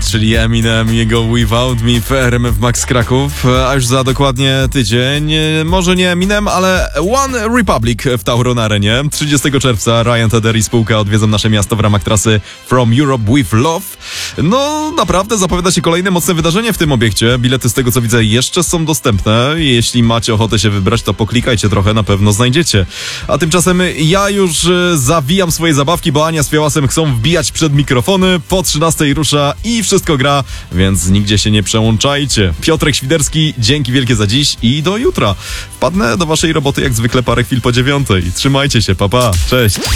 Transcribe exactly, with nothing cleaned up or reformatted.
czyli Eminem, jego Without Me w R M F Max Kraków, a już za dokładnie tydzień, może nie Eminem, ale One Republic w Tauron Arenie. trzydziestego czerwca Ryan Tedder i spółka odwiedzą nasze miasto w ramach trasy From Europe with Love. No, naprawdę zapowiada się kolejne mocne wydarzenie w tym obiekcie. Bilety z tego co widzę jeszcze są dostępne. Jeśli macie ochotę się wybrać, to poklikajcie trochę, na pewno znajdziecie. A tymczasem ja już zawijam swoje zabawki, bo Ania z Fiałasem chcą wbijać przed mikrofony. Po trzynastej rusza i wszystko gra, więc nigdzie się nie przełączajcie. Piotrek Świderski, dzięki wielkie za dziś i do jutra. Wpadnę do waszej roboty jak zwykle parę chwil po dziewiątej. Trzymajcie się, pa pa, cześć.